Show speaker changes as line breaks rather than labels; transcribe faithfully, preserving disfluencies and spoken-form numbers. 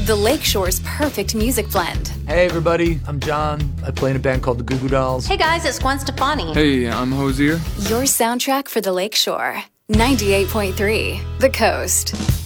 the Lakeshore's perfect music blend.
Hey everybody, I'm John. I play in a band called the Goo Goo Dolls.
Hey guys, it's Gwen Stefani.
Hey, I'm Hosier.
Your soundtrack for the Lakeshore. ninety-eight point three, The Coast.